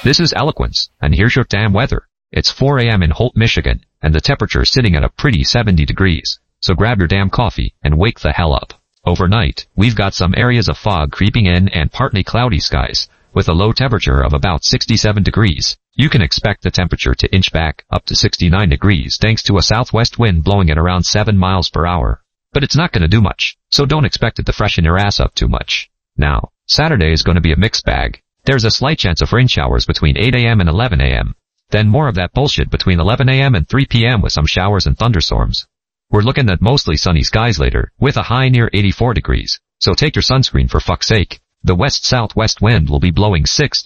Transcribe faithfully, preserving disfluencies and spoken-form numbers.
This is Eloquence, and here's your damn weather. It's four a m in Holt, Michigan, and the temperature's sitting at a pretty seventy degrees. So grab your damn coffee and wake the hell up. Overnight, we've got some areas of fog creeping in and partly cloudy skies, with a low temperature of about sixty-seven degrees. You can expect the temperature to inch back up to sixty-nine degrees thanks to a southwest wind blowing at around seven miles per hour. But it's not gonna do much, so don't expect it to freshen your ass up too much. Now, Saturday is gonna be a mixed bag. There's a slight chance of rain showers between eight a m and eleven a m Then more of that bullshit between eleven a m and three p m with some showers and thunderstorms. We're looking at mostly sunny skies later, with a high near eighty-four degrees. So take your sunscreen for fuck's sake. The west-southwest wind will be blowing six